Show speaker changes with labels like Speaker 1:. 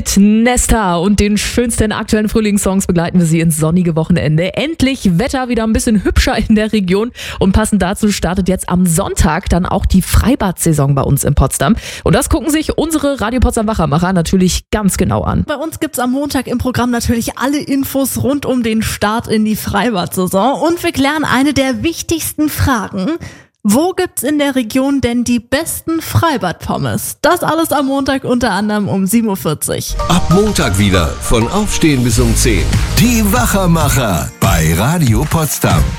Speaker 1: Nesta und den schönsten aktuellen Frühlingssongs begleiten wir Sie ins sonnige Wochenende. Endlich Wetter wieder ein bisschen hübscher in der Region und passend dazu startet jetzt am Sonntag dann auch die Freibad-Saison bei uns in Potsdam. Und das gucken sich unsere Radio Potsdam Wachermacher natürlich ganz genau an.
Speaker 2: Bei uns gibt's am Montag im Programm natürlich alle Infos rund um den Start in die Freibad-Saison und wir klären eine der wichtigsten Fragen. Wo gibt's in der Region denn die besten Freibad-Pommes? Das alles am Montag unter anderem um 7.40 Uhr.
Speaker 3: Ab Montag wieder von Aufstehen bis um 10. Die Wachermacher bei Radio Potsdam.